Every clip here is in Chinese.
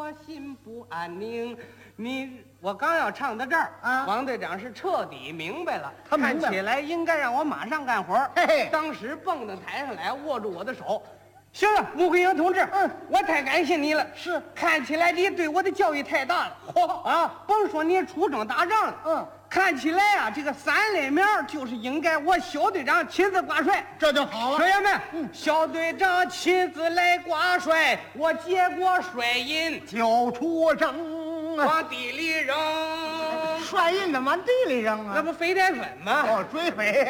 我心不安宁。我刚要唱到这儿啊， 王队长是彻底明白了， 他明白看起来应该让我马上干活。 嘿嘿当时蹦到台上来，握住我的手。行了，穆桂英同志，我太感谢你了。 是， 看起来你对我的教育太大了。啊，甭说你出征打仗了，看起来啊，这个3类苗就是应该我小队长亲自挂帅， 这就好了。 学员们，小队长亲自来挂帅，我接过帅印就出征， 往地里扔。 帅印怎么往地里扔啊？ 那不飞点粉吗？ 哦，追肥。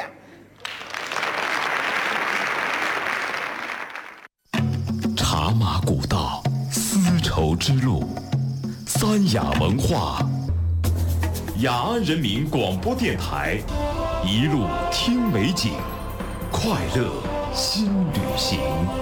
茶马古道，丝绸之路，三雅文化，雅安人民广播电台，一路听美景，快乐新旅行。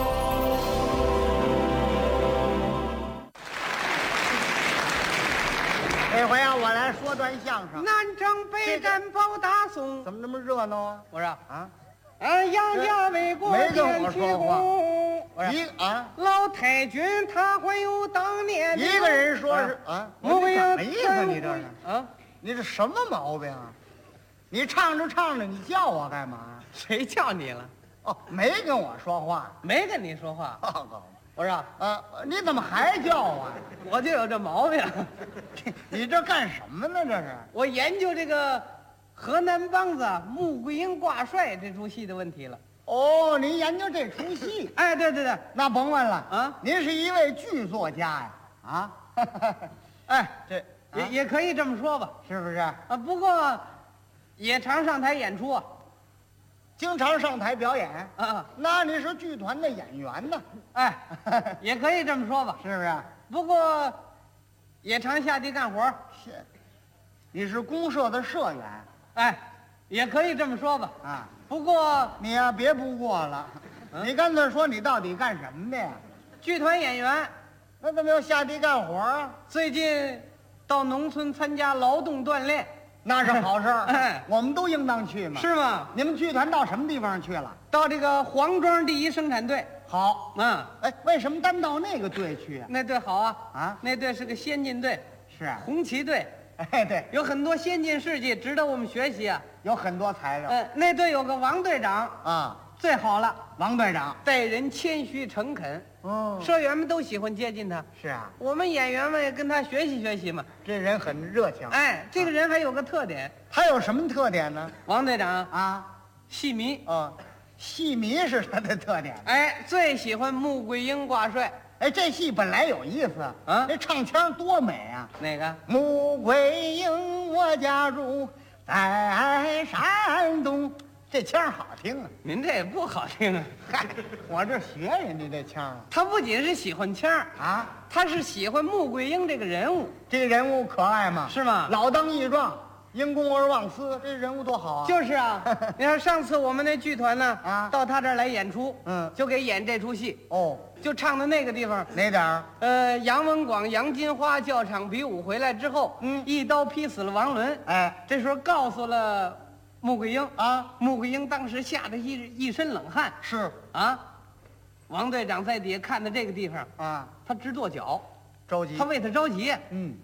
这回啊，我来说段相声。 南征北战保大宋。 怎么那么热闹啊？ 我说啊， 杨家为国没跟我建说话功。我说老太君他会有当年一个人说是穆桂英什么意思？你这是啊？ 你这什么毛病啊？你唱着唱着，你叫我干嘛？ 谁叫你了？ 哦，没跟我说话。 没跟你说话。我说你怎么还叫我呀？ 我就有这毛病。 你这干什么呢？这是我研究这个河南梆子穆桂英挂帅这出戏的问题了。 哦，您研究这出戏？ 哎，对对对， 那甭问了啊， 您是一位剧作家呀？啊， 哎， 这也可以这么说吧， 是不是？ 啊，不过也常上台演出啊。 经常上台表演啊？ 那你是剧团的演员呢？ 哎，也可以这么说吧， 是不是？ 不过也常下地干活。 是，你是公社的社员？ 哎，也可以这么说吧。 啊， 不过你呀，别不过了，你干脆说你到底干什么的呀？ 剧团演员。 那怎么要下地干活啊？ 最近到农村参加劳动锻炼。 那是好事儿， 哎， 我们都应当去嘛。 是吗？ 你们剧团到什么地方去了？ 到这个黄庄第一生产队。 好， 哎， 为什么单到那个队去啊？ 那队好啊， 啊， 那队是个先进队， 是啊， 红旗队。 哎，对， 有很多先进事迹值得我们学习啊。 有很多材料。 那队有个王队长啊， 最好了， 王队长待人谦虚诚恳。社员们都喜欢接近他。 是啊， 我们演员们也跟他学习学习嘛。 这人很热情。 哎，这个人还有个特点。 他有什么特点呢？ 王队长啊， 戏迷。 戏迷是他的特点。 哎，最喜欢穆桂英挂帅。 哎，这戏本来有意思啊， 这唱腔多美啊！ 哪个？ 穆桂英，我家住在山东，这腔好听啊！ 您这也不好听啊！ 嗨，我这学人家这腔啊。 他不仅是喜欢腔啊， 他是喜欢穆桂英这个人物。 这个人物可爱吗？ 是吗？ 老当益壮，因公而忘私，这人物多好啊！ 就是啊，你看上次我们那剧团呢，到他这儿来演出，就给演这出戏。就唱的那个地方哪点儿？ 杨文广、杨金花教场比武回来之后，一刀劈死了王伦。 哎， 这时候告诉了穆桂英啊， 穆桂英当时吓得一身冷汗。 是啊，王队长在底下看到这个地方啊， 他直跺脚， 着急， 他为他着急。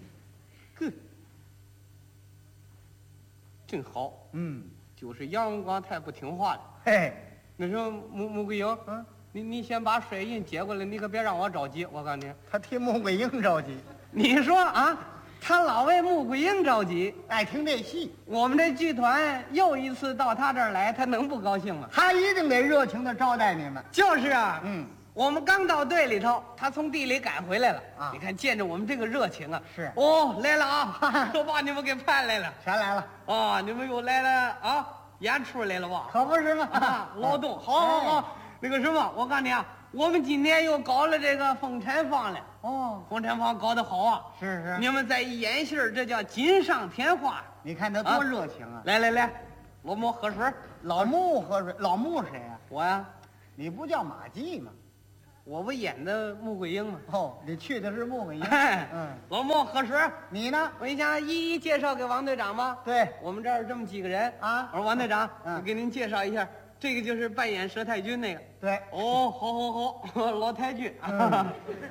真好。就是杨文广太不听话了。 嘿， 那时候穆桂英，你先把水印接过来，你可别让我着急。我告诉你， 他替穆桂英着急。 你说啊，他老为穆桂英着急， 爱听这戏。 我们这剧团又一次到他这儿来，他能不高兴吗？ 他一定得热情的招待你们。 就是啊，我们刚到队里头，他从地里赶回来了啊！ 你看见着我们这个热情啊， 是来了啊，都把你们给盼来了。 全来了啊！你们又来了啊，演出来了吧？ 可不是吗？ 劳动，好。那个什么，我告诉你啊，我们今天又搞了这个风产坊了。风产坊搞得好啊！ 是， 你们再一演戏，这叫锦上添花。 你看他多热情啊！ 来，老穆喝水。 老穆喝水。老穆谁呀？ 我呀。 你不叫马季吗？ 我不演的穆桂英吗？ 你去的是穆桂英。 老穆喝水。 你呢？ 我想一一介绍给王队长吧。 对， 我们这儿这么几个人啊。 我说王队长，我给您介绍一下，这个就是扮演佘太君那个。 对。 好，老太君。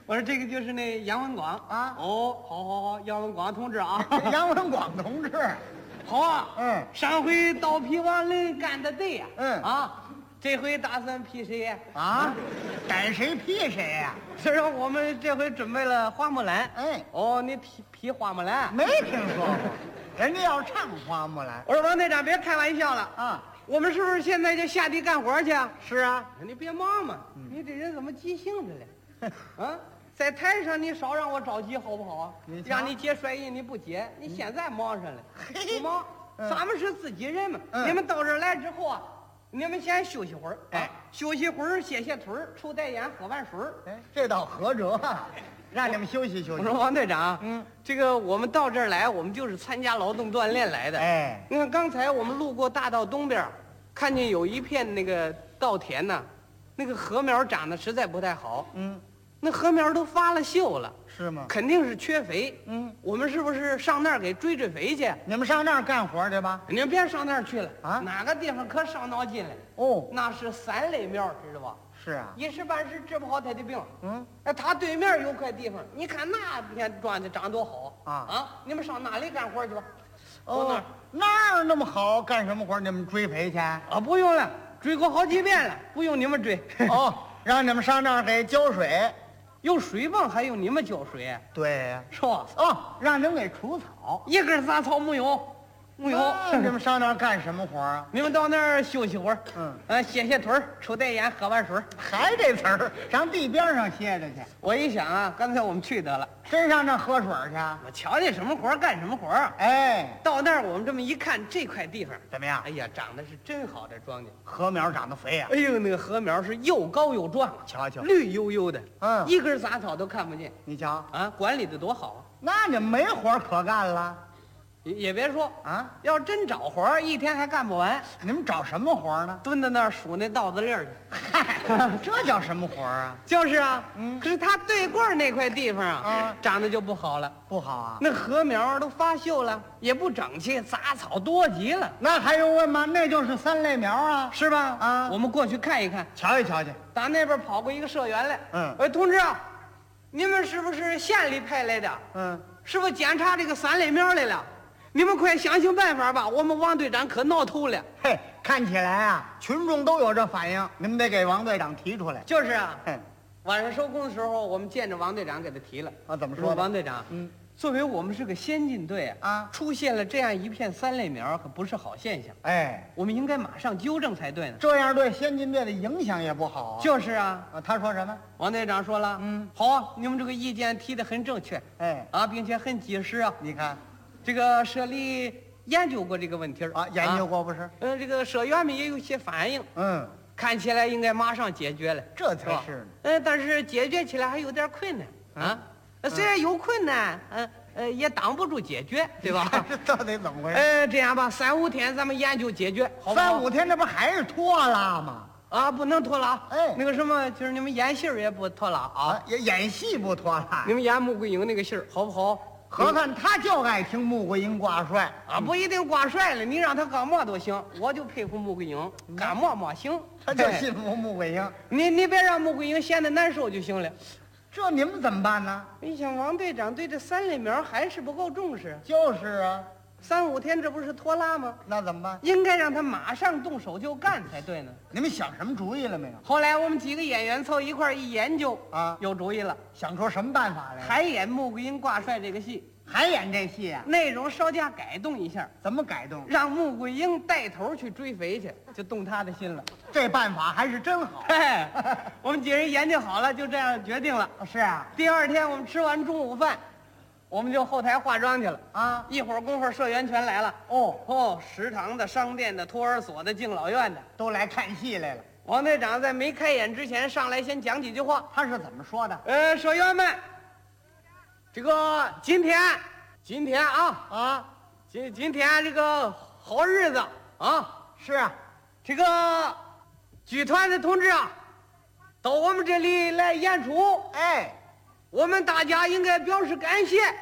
我说这个就是那杨文广啊哦，好，杨文广同志啊， 杨文广同志， 好啊，上回刀劈王林干的对呀，这回打算劈谁呀？ 啊，逮谁劈谁呀？ 是说我们这回准备了花木兰，哦，你劈花木兰？ 没听说过，人家要唱花木兰。 我说王队长别开玩笑了啊，我们是不是现在就下地干活去啊？ 是啊， 你别忙嘛，你这人怎么急性子了？啊，在台上你少让我着急好不好啊？让你接甩印你不接，你现在忙上了，不忙？咱们是自己人嘛，你们到这儿来之后啊，你们先休息会儿，休息会儿，歇歇腿儿，抽袋烟，喝碗水儿。 这倒合辙，让你们休息休息。 我说王队长，这个我们到这儿来，我们就是参加劳动锻炼来的。你看刚才我们路过大道东边，看见有一片那个稻田呢，那个禾苗长得实在不太好。那禾苗都发了锈了， 是吗？ 肯定是缺肥。我们是不是上那儿给追追肥去？ 你们上那儿干活去吧。 你们别上那儿去了啊！哪个地方可伤脑筋了？ 哦， 那是3类苗，知道吧？ 是啊， 一时半时治不好他的病。他对面有块地方，你看那片庄稼长多好啊！你们上那里干活去吧。 哦，那儿那么好，干什么活？你们追肥去？ 啊，不用了，追过好几遍了，不用你们追。 哦，让你们上那儿给浇水。 有水泵还用你们浇水？ 对呀， 是吧？ 哦，让你们给除草， 一根杂草没有，没有。 你们上那儿干什么活啊？ 你们到那儿休息会儿，歇歇腿儿，抽袋烟，喝碗水。 还这词儿，上地边上歇着去。 我一想啊，干脆我们去得了， 真上那儿喝水去？ 我瞧见什么活干什么活啊！到那儿我们这么一看，这块地方怎么样？ 哎呀，长得是真好，这庄稼禾苗长得肥呀！ 哎呦，那个禾苗是又高又壮， 瞧瞧， 绿油油的，一根杂草都看不见。 你瞧啊，管理的多好啊！ 那你们没活可干了？ 也别说啊， 要真找活一天还干不完。 你们找什么活呢？ 蹲在那儿数那稻子粒儿去。 嗨，这叫什么活啊？ 就是啊，可是他对过那块地方啊，长得就不好了。 不好啊， 那禾苗都发锈了，也不整齐，杂草多极了。 那还用问吗？那就是3类苗啊， 是吧？ 啊， 我们过去看一看， 瞧一瞧去。 打那边跑过一个社员来，哎，同志啊，你们是不是县里派来的？是不是检查这个3类苗来了？你们快想想办法吧！我们王队长可闹头了。 嘿，看起来啊，群众都有这反应，你们得给王队长提出来。 就是啊，晚上收工的时候，我们见着王队长给他提了。 怎么说？ 王队长，作为我们是个先进队啊，出现了这样一片3类苗，可不是好现象。我们应该马上纠正才对呢。 这样对先进队的影响也不好啊。 就是啊， 他说什么？ 王队长说了，好啊，你们这个意见提得很正确，并且很及时啊。 你看。 这个社里研究过这个问题研究过不是？ 这个社员们也有些反应，看起来应该马上解决了， 这才是呢。但是解决起来还有点困难啊。虽然有困难，也挡不住解决，对吧？ 这到底怎么回事？ 这样吧，3、5天咱们研究解决，好不好 ？3、5天，这不还是拖拉吗？ 不能拖拉。那个什么，就是你们演戏也不拖拉啊， 演戏不拖拉。 你们演穆桂英那个戏好不好？ 何看他就爱听穆桂英挂帅不一定挂帅了，你让他干嘛都行，我就佩服穆桂英，干嘛行， 他就信服穆桂英。 你别让穆桂英闲得难受就行了。 这你们怎么办呢？ 你想王队长对这3类苗还是不够重视。 就是啊 ，3、5天这不是拖拉吗？ 那怎么办？ 应该让他马上动手就干才对呢。 你们想什么主意了没有？ 后来我们几个演员凑一块一研究有主意了， 想出什么办法来？ 还演穆桂英挂帅这个戏。 还演这戏啊？ 内容稍加改动一下。 怎么改动？ 让穆桂英带头去追肥去，就动他的心了。 这办法还是真好。 我们几人研究好了，就这样决定了。 是啊。 第2天我们吃完中午饭，我们就后台化妆去了一会儿功夫社员全来了。食堂的、商店的、托儿所的、敬老院的都来看戏来了。 王队长在没开演之前上来先讲几句话。 他是怎么说的？ 社员们。这个今天啊，今天这个好日子啊， 是啊， 这个剧团的同志啊，到我们这里来演出，我们大家应该表示感谢。